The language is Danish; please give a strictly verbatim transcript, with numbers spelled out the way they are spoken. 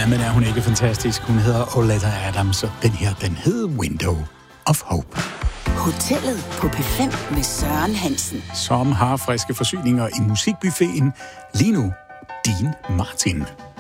Ja, men er hun ikke fantastisk? Hun hedder Oleta Adams, og den her, den hed Window of Hope. Hotellet på P fem med Søren Hansen. Som har friske forsyninger i musikbuffeten. Lige nu, Dean Martin.